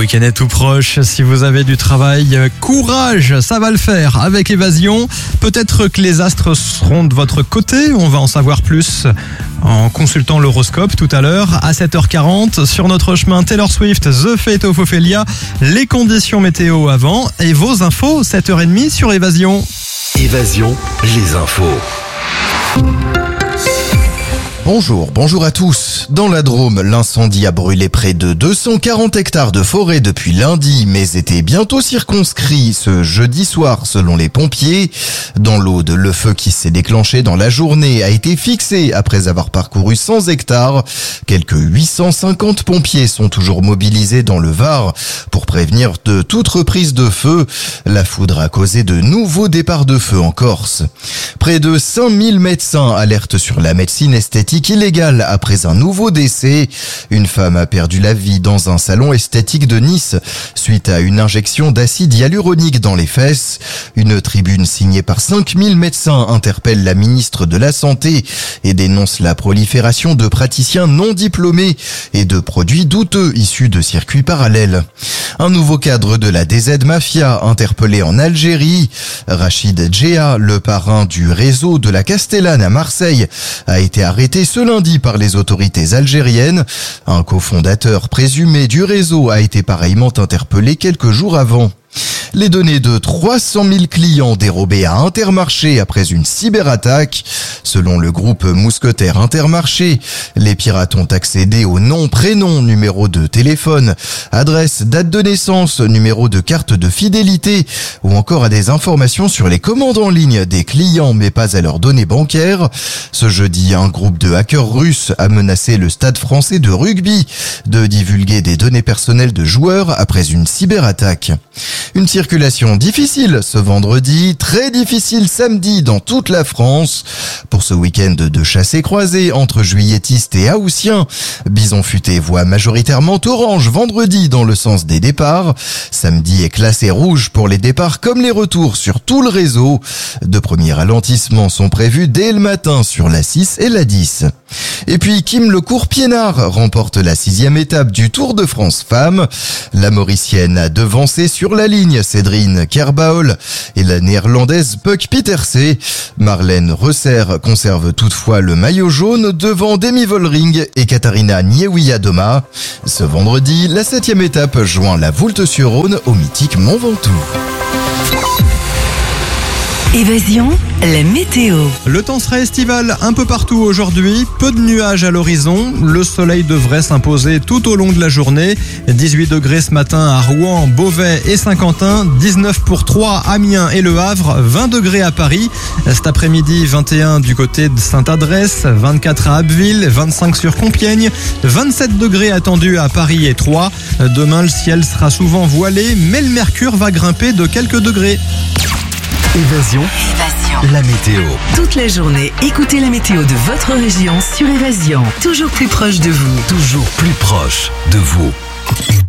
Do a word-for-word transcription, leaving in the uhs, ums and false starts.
week-end est tout proche. Si vous avez du travail, courage, ça va le faire avec Évasion. Peut-être que les astres seront de votre côté. On va en savoir plus en consultant l'horoscope tout à l'heure à sept heures quarante. Sur notre chemin, Taylor Swift, The Fate of Ophelia, les conditions météo avant et vos infos, sept heures trente sur Évasion. Évasion, les infos. Bonjour, bonjour à tous. Dans la Drôme, l'incendie a brûlé près de deux cent quarante hectares de forêt depuis lundi, mais était bientôt circonscrit ce jeudi soir selon les pompiers. Dans l'Aude, le feu qui s'est déclenché dans la journée a été fixé après avoir parcouru cent hectares. Quelques huit cent cinquante pompiers sont toujours mobilisés dans le Var pour prévenir de toute reprise de feu. La foudre a causé de nouveaux départs de feu en Corse. Près de cinq mille médecins alertent sur la médecine esthétique illégale après un nouveau décès. Une femme a perdu la vie dans un salon esthétique de Nice suite à une injection d'acide hyaluronique dans les fesses. Une tribune signée par cinq mille médecins interpelle la ministre de la Santé et dénonce la prolifération de praticiens non diplômés et de produits douteux issus de circuits parallèles. Un nouveau cadre de la D Z Mafia interpellé en Algérie. Rachid Djea, le parrain du réseau de la Castellane à Marseille, a été arrêté ce lundi par les autorités algériennes. Un cofondateur présumé du réseau a été pareillement interpellé quelques jours avant. Les données de trois cent mille clients dérobés à Intermarché après une cyberattaque. Selon le groupe Mousquetaire Intermarché, les pirates ont accédé au nom, prénom, numéro de téléphone, adresse, date de naissance, numéro de carte de fidélité ou encore à des informations sur les commandes en ligne des clients mais pas à leurs données bancaires. Ce jeudi, un groupe de hackers russes a menacé le Stade français de rugby de divulguer des données personnelles de joueurs après une cyberattaque. Une circulation difficile ce vendredi, très difficile samedi dans toute la France. Pour ce week-end de chassés-croisés entre juilletistes et haussiens, Bison Futé voit majoritairement orange vendredi dans le sens des départs. Samedi est classé rouge pour les départs comme les retours sur tout le réseau. De premiers ralentissements sont prévus dès le matin sur la six et la dix. Et puis Kim Lecourt-Piénard remporte la sixième étape du Tour de France Femmes. La Mauricienne a devancé sur la ligne Cédrine Kerbaol et la Néerlandaise Puck Pieterse. Marlène Resser conserve toutefois le maillot jaune devant Demi Vollering et Katharina Niewiadoma. Ce vendredi, la septième étape joint la Voulte-sur-Rhône au mythique Mont Ventoux. Évasion, la météo. Le temps sera estival un peu partout aujourd'hui. Peu de nuages à l'horizon. Le soleil devrait s'imposer tout au long de la journée. dix-huit degrés ce matin à Rouen, Beauvais et Saint-Quentin. dix-neuf pour Troyes, Amiens et Le Havre. vingt degrés à Paris. Cet après-midi, vingt et un du côté de Sainte-Adresse. vingt-quatre à Abbeville. vingt-cinq sur Compiègne. vingt-sept degrés attendus à Paris et Troyes. Demain, le ciel sera souvent voilé, mais le mercure va grimper de quelques degrés. Évasion, Évasion. la météo. Toute la journée, écoutez la météo de votre région sur Évasion. Toujours plus proche de vous. Toujours plus proche de vous.